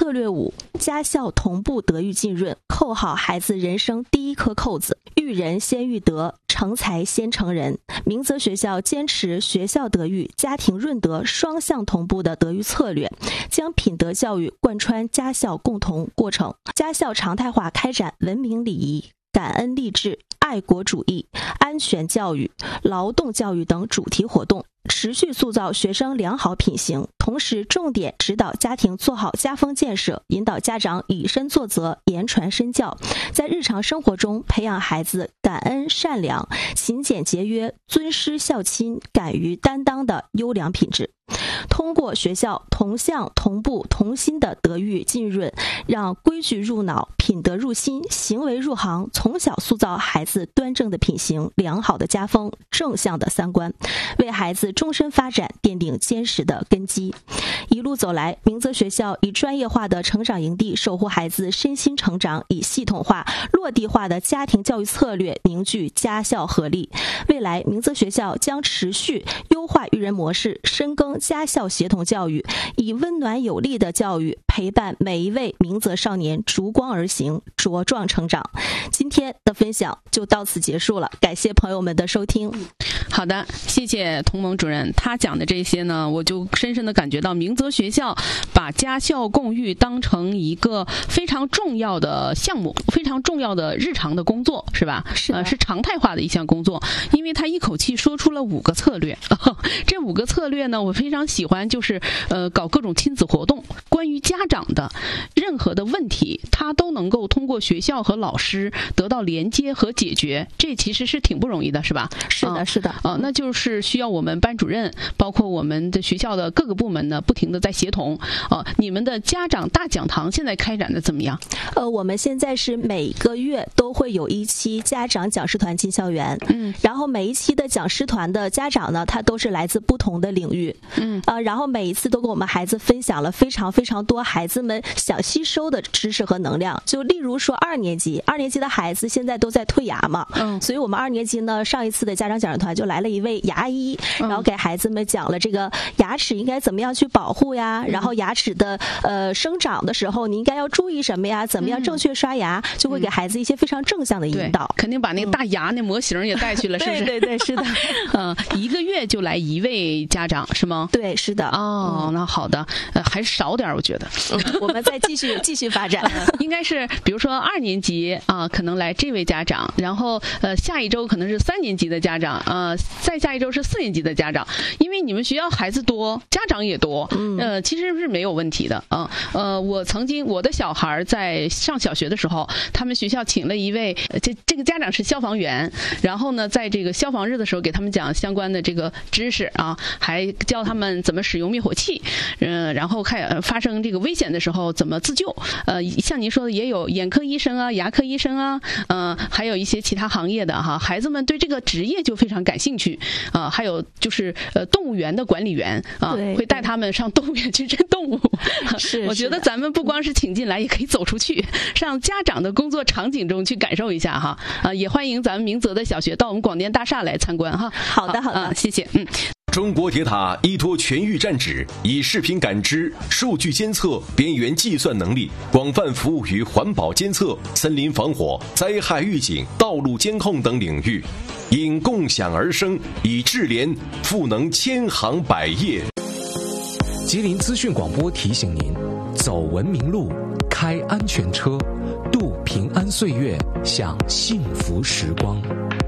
策略5：家校同步德育浸润，扣好孩子人生第一颗扣子。育人先育德，成才先成人。明泽学校坚持学校德育、家庭润德双向同步的德育策略，将品德教育贯穿家校共同过程。家校常态化开展文明礼仪、感恩励志、爱国主义、安全教育、劳动教育等主题活动，持续塑造学生良好品行，同时重点指导家庭做好家风建设，引导家长以身作则，言传身教，在日常生活中培养孩子感恩善良、勤俭节约、尊师孝亲、敢于担当的优良品质。通过学校同向同步同心的德育浸润，让规矩入脑、品德入心、行为入行，从小塑造孩子端正的品行、良好的家风、正向的三观，为孩子终身发展奠定坚实的根基。一路走来，明泽学校以专业化的成长营地守护孩子身心成长，以系统化、落地化的家庭教育策略凝聚家校合力。未来，明泽学校将持续优化育人模式，深耕家校协同教育，以温暖有力的教育陪伴每一位明泽少年逐光而行，茁壮成长。今天的分享就到此结束了，感谢朋友们的收听。 好的，谢谢童萌主任，他讲的这些呢，我就深深的感觉到明泽学校把家校共育当成一个非常重要的项目，非常重要的日常的工作，是吧？是常态化的一项工作，因为他一口气说出了5个策略。这5个策略呢，我非常喜欢，就是搞各种亲子活动，关于家长的任何的问题，他都能够通过学校和老师得到连接和解决，这其实是挺不容易的，是吧？ 是的，是的。 那就是需要我们班主任，包括我们的学校的各个部门呢，不停的在协同。你们的家长大讲堂现在开展的怎么样？ 我们现在是每个月都会有一期家长讲师团进校园，然后每一期的讲师团的家长呢，他都是来自不同的领域，然后每一次都跟我们孩子分享了非常非常多孩子们想吸收的知识和能量。就例如说2年级的孩子现在都在退牙嘛，所以我们2年级呢，上一次的家长讲师团就来了一位牙医，然后给孩子们讲了这个牙齿应该怎么样去保护呀，然后牙齿的生长的时候你应该要注意什么呀，怎么样正确刷牙，就会给孩子一些非常正向的引导。 肯定把那个大牙那模型也带去了，是不是？ 对对对，是的。 1个月就来1位家长是吗？ 对，是的。 那好的，还是少点我觉得。 我们再继续发展。 应该是比如说2年级可能来这位家长，然后下一周可能是3年级的家长，再下一周是4年级的家长，因为你们学校孩子多，家长也多，其实是没有问题的。我的小孩在上小学的时候，他们学校请了一位这个家长是消防员，然后呢在这个消防日的时候给他们讲相关的这个知识还教他们怎么使用灭火器，然后发生这个危险的时候怎么自救。像您说的也有眼科医生啊、牙科医生啊，还有一些其他行业的孩子们对这个职业就非常感兴趣还有就是动物园的管理员会带他们上动物园去认动物。我觉得咱们不光是请进来，也可以走出去，上家长的工作场景中去感受一下也欢迎咱们明泽的小学到我们广电大厦来参观好的， 谢谢。 中国铁塔依托全域战指，以视频感知、数据监测、边缘计算能力，广泛服务于环保监测、森林防火、灾害预警、道路监控等领域，因共享而生，以智联赋能千行百业。 吉林资讯广播提醒您：走文明路，开安全车，度平安岁月，享幸福时光。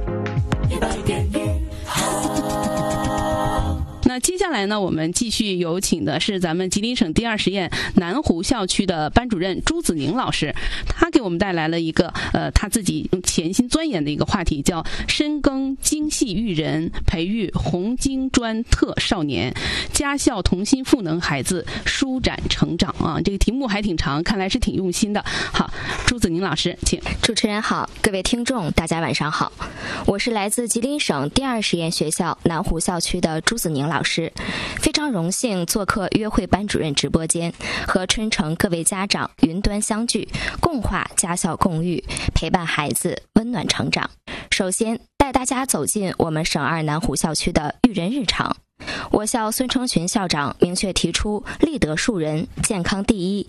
那接下来呢，我们继续有请的是咱们吉林省第2实验南湖校区的班主任朱子宁老师，他给我们带来了一个他自己潜心钻研的一个话题，叫深耕精细育人，培育红金砖特少年，家校同心赋能孩子舒展成长这个题目还挺长，看来是挺用心的。好，朱子宁老师请。 主持人好，各位听众大家晚上好，我是来自吉林省第2实验学校南湖校区的朱子宁老师，非常荣幸做客约会班主任直播间，和春城各位家长云端相聚，共话家校共育，陪伴孩子温暖成长。首先带大家走进我们省2南湖校区的育人日常。我校孙成群校长明确提出立德树人、健康第一、